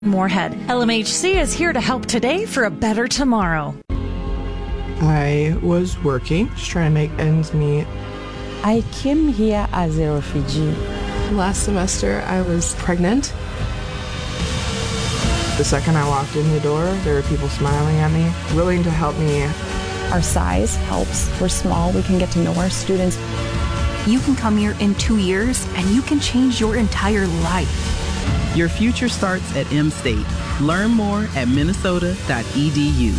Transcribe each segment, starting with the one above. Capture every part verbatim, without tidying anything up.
Moorhead. L M H C is here to help today for a better tomorrow. I was working, just trying to make ends meet. I came here as a refugee. Last semester, I was pregnant. The second I walked in the door, there were people smiling at me, willing to help me. Our size helps. We're small. We can get to know our students. You can come here in two years, and you can change your entire life. Your future starts at M-State. Learn more at minnesota dot e d u.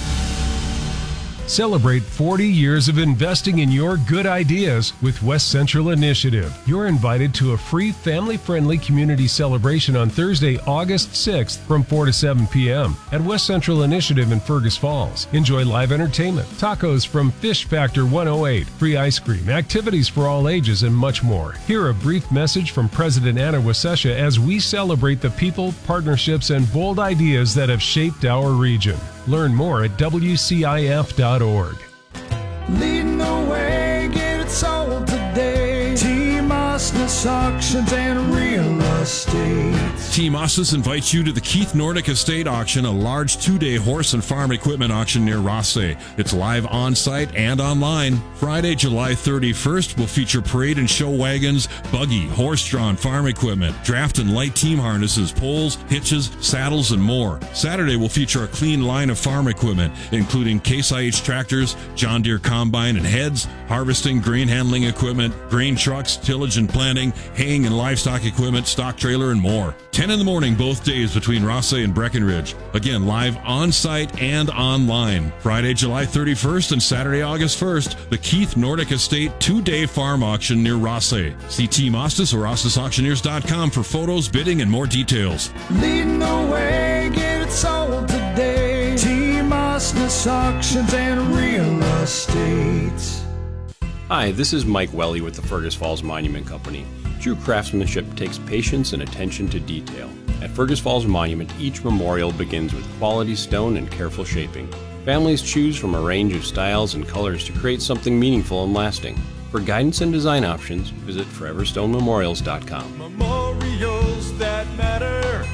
Celebrate forty years of investing in your good ideas with West Central Initiative. You're invited to a free family-friendly community celebration on Thursday, August sixth from four to seven p.m. at West Central Initiative in Fergus Falls. Enjoy live entertainment, tacos from Fish Factor one oh eight, free ice cream, activities for all ages, and much more. Hear a brief message from President Anna Wasesha as we celebrate the people, partnerships, and bold ideas that have shaped our region. Learn more at w c i f dot org. Leading the way, get it sold today. Team Osnes Auctions and Real Estate. Team Osnes invites you to the Keith Nordic Estate Auction, a large two-day horse and farm equipment auction near Rothsay. It's live on-site and online. Friday, July thirty-first will feature parade and show wagons, buggy, horse-drawn farm equipment, draft and light team harnesses, poles, hitches, saddles, and more. Saturday will feature a clean line of farm equipment, including Case I H tractors, John Deere combine and heads, harvesting, grain handling equipment, grain trucks, tillage and planting, haying and livestock equipment, stock trailer, and more. ten in the morning both days between Rothsay and Breckenridge. Again, live on-site and online. Friday, July thirty-first and Saturday, August first, the Keith Nordic Estate two-day farm auction near Rothsay. See Team Osnes or osnes auctioneers dot com for photos, bidding, and more details. Leading the way, get it sold today. Team Osnes Auctions and Real Estate. Hi, this is Mike Welly with the Fergus Falls Monument Company. True craftsmanship takes patience and attention to detail. At Fergus Falls Monument, each memorial begins with quality stone and careful shaping. Families choose from a range of styles and colors to create something meaningful and lasting. For guidance and design options, visit forever stone memorials dot com. Memorials that matter.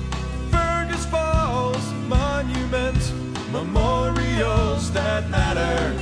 Fergus Falls Monument. Memorials that matter.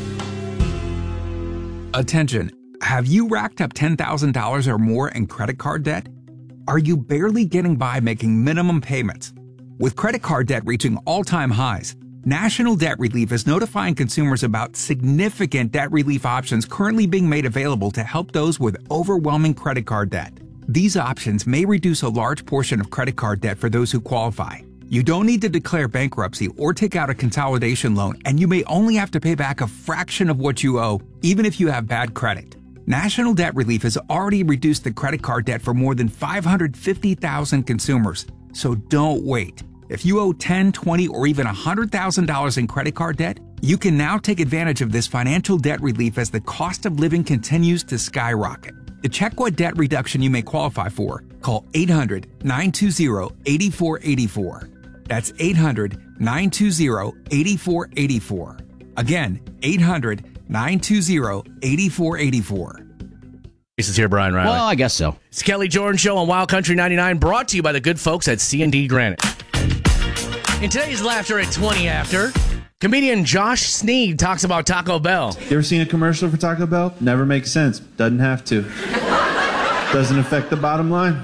Attention. Have you racked up ten thousand dollars or more in credit card debt? Are you barely getting by making minimum payments? With credit card debt reaching all-time highs, National Debt Relief is notifying consumers about significant debt relief options currently being made available to help those with overwhelming credit card debt. These options may reduce a large portion of credit card debt for those who qualify. You don't need to declare bankruptcy or take out a consolidation loan, and you may only have to pay back a fraction of what you owe, even if you have bad credit. National Debt Relief has already reduced the credit card debt for more than five hundred fifty thousand consumers, so don't wait. If you owe ten thousand dollars, twenty thousand dollars, or even one hundred thousand dollars in credit card debt, you can now take advantage of this financial debt relief as the cost of living continues to skyrocket. To check what debt reduction you may qualify for, call eight hundred, nine two zero, eight four eight four. That's eight hundred, nine two zero, eight four eight four. Again, eight hundred, nine two zero, eight four eight four. This is here, Brian Riley. Well, I guess so. It's the Kelly Jordan Show on Wild Country ninety-nine, brought to you by the good folks at C and D Granite. In today's Laughter at twenty After, comedian Josh Sneed talks about Taco Bell. You ever seen a commercial for Taco Bell? Never makes sense. Doesn't have to. Doesn't affect the bottom line.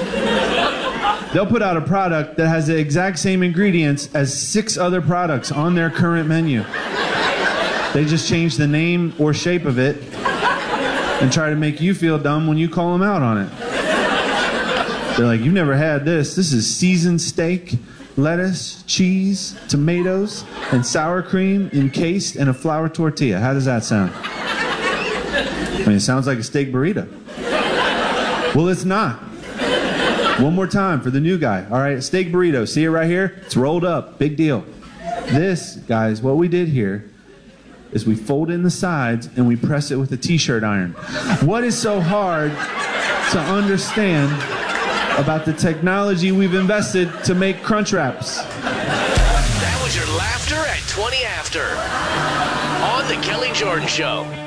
They'll put out a product that has the exact same ingredients as six other products on their current menu. They just change the name or shape of it and try to make you feel dumb when you call them out on it. They're like, you've never had this. This is seasoned steak, lettuce, cheese, tomatoes, and sour cream encased in a flour tortilla. How does that sound? I mean, it sounds like a steak burrito. Well, it's not. One more time for the new guy. All right, steak burrito. See it right here? It's rolled up. Big deal. This, guys, what we did here is we fold in the sides and we press it with a t-shirt iron. What is so hard to understand about the technology we've invested to make crunch wraps? That was your Laughter at twenty After on the Kelly Jordan Show.